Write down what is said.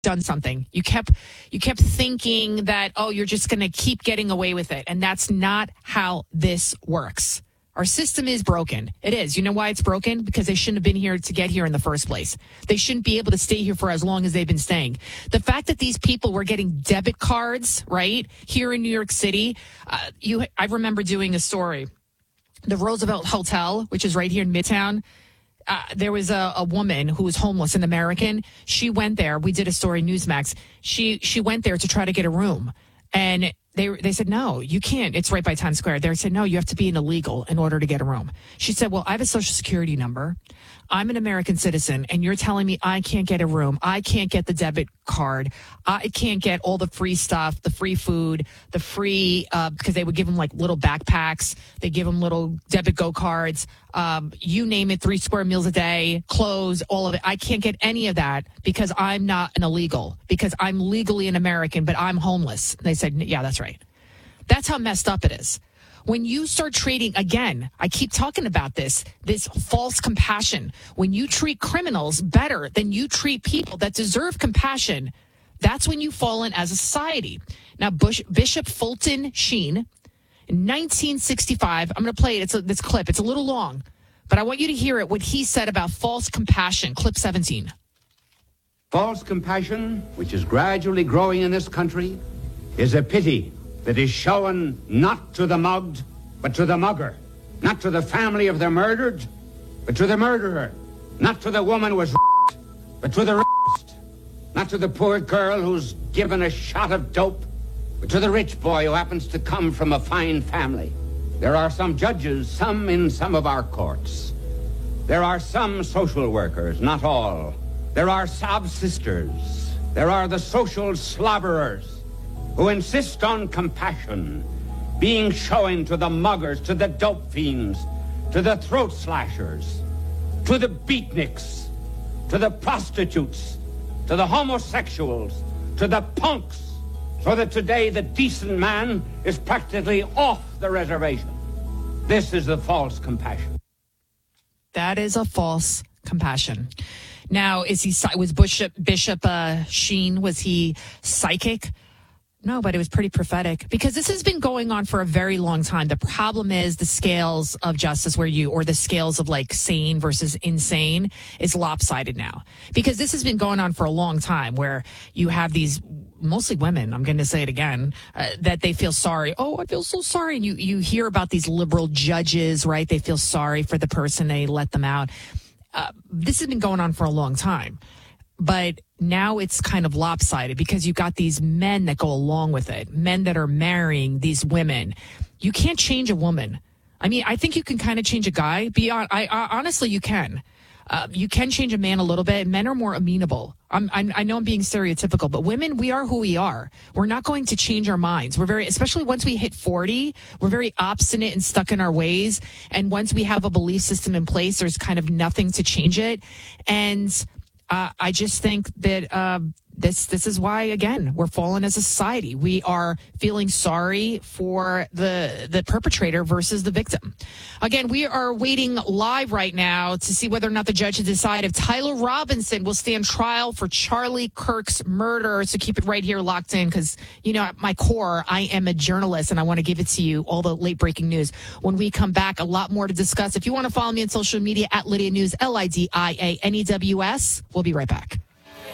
done something. You kept thinking that, oh, you're just going to keep getting away with it. And that's not how this works. Our system is broken. It is. You know why it's broken? Because they shouldn't have been here to get here in the first place. They shouldn't be able to stay here for as long as they've been staying. The fact that these people were getting debit cards, right, here in New York City. I remember doing a story. The Roosevelt Hotel, which is right here in Midtown. There was a woman who was homeless, an American. She went there. We did a story, Newsmax. She went there to try to get a room. And they said, no, you can't. It's right by Times Square. They said, no, you have to be an illegal in order to get a room. She said, well, I have a social security number. I'm an American citizen, and you're telling me I can't get a room. I can't get the debit card. I can't get all the free stuff, the free food, the free, because they would give them like little backpacks. They give them little debit go cards. You name it, 3 square meals a day, clothes, all of it. I can't get any of that because I'm not an illegal, because I'm legally an American, but I'm homeless. And they said, yeah, that's right. That's how messed up it is. When you start treating, again, I keep talking about this false compassion. When you treat criminals better than you treat people that deserve compassion, that's when you fall in as a society. Now, Bishop Fulton Sheen, in 1965, I'm going to play it. This clip. It's a little long, but I want you to hear it, what he said about false compassion. Clip 17. False compassion, which is gradually growing in this country, is a pity that is shown not to the mugged, but to the mugger. Not to the family of the murdered, but to the murderer. Not to the woman who was raped, but to the rapist. Not to the poor girl who's given a shot of dope, but to the rich boy who happens to come from a fine family. There are some judges, some in some of our courts. There are some social workers, not all. There are sob sisters. There are the social slobberers who insist on compassion being shown to the muggers, to the dope fiends, to the throat slashers, to the beatniks, to the prostitutes, to the homosexuals, to the punks, so that today the decent man is practically off the reservation. This is the false compassion. That is a false compassion. Now, was Bishop Sheen, was he psychic? No, but it was pretty prophetic, because this has been going on for a very long time. The problem is the scales of justice or the scales of like sane versus insane is lopsided now, because this has been going on for a long time, where you have these mostly women, I'm going to say it again, that they feel sorry. Oh, I feel so sorry. And you hear about these liberal judges, right? They feel sorry for the person. They let them out. This has been going on for a long time. But now it's kind of lopsided, because you got these men that go along with it, men that are marrying these women. You can't change a woman. I mean, I think you can kind of change a guy. Honestly, you can. You can change a man a little bit. Men are more amenable. I know I'm being stereotypical, but women, we are who we are. We're not going to change our minds. Especially once we hit 40, we're very obstinate and stuck in our ways. And once we have a belief system in place, there's kind of nothing to change it. And I just think that this is why, again, we're falling as a society. We are feeling sorry for the perpetrator versus the victim. Again, we are waiting live right now to see whether or not the judge has decided if Tyler Robinson will stand trial for Charlie Kirk's murder. So keep it right here locked in, because, you know, at my core, I am a journalist and I want to give it to you, all the late breaking news. When we come back, a lot more to discuss. If you want to follow me on social media at Lydia News, LIDIANEWS, we'll be right back.